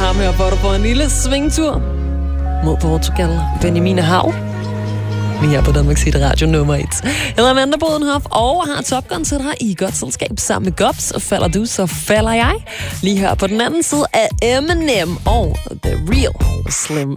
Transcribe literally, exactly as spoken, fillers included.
ham her, hvor du får en lille svingtur mod Portugal. Benjamin Hav. Vi er på Danmarks Hit Radio nummer et. Jeg hedder Amanda Bodenhoff og har Top Gun til dig i godt selskab sammen med Gobs. Og falder du, så falder jeg. Lige her på den anden side af Eminem og The Real Slim